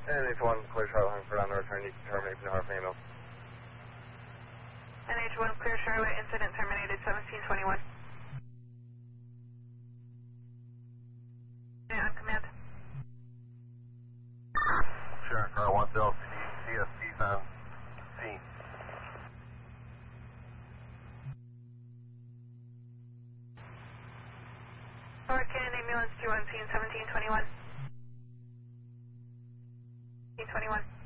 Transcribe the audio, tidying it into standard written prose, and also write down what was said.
NH1, clear Charlotte Huntingford on the return. You can terminate from North Manual. NH1, clear Charlotte, incident terminated 1721. On command. Sure, car 1 to LCD, CST's on scene. North Cannon ambulance 2 on scene 1721. 1721.